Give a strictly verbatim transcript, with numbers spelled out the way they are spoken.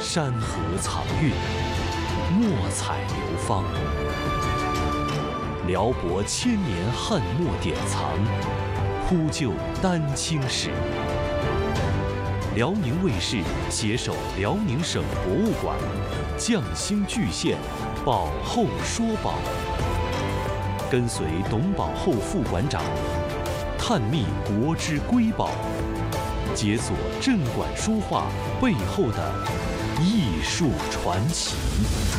山河藏韵，墨彩流芳。辽博千年汉墨典藏，铺就丹青史。辽宁卫视携手辽宁省博物馆，匠心巨献，宝后说宝。跟随董宝后副馆长，探秘国之瑰宝，解锁镇馆书画背后的艺术传奇。